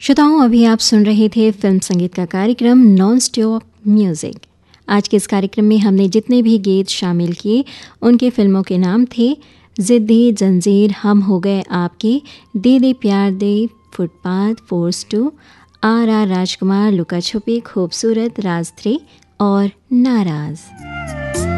श्रोताओं, अभी आप सुन रहे थे फिल्म संगीत का कार्यक्रम नॉन स्टॉप म्यूज़िक। आज के इस कार्यक्रम में हमने जितने भी गीत शामिल किए उनके फिल्मों के नाम थे ज़िद्दी, जंजीर, हम हो गए आपके, दे दे प्यार दे, फुटपाथ, फोर्स 2, आर राजकुमार, लुका छुपी, खूबसूरत, राज 3 और नाराज़।